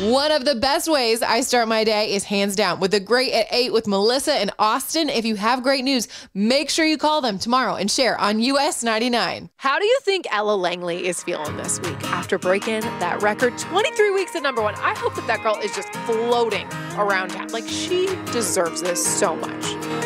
One of the best ways I start my day is hands down with The Great at 8 with Melissa and Austin. If you have great news, make sure you call them tomorrow and share on US 99. How do you think Ella Langley is feeling this week after breaking that record 23 weeks at #1? I hope that girl is just floating around town. Like, she deserves this so much.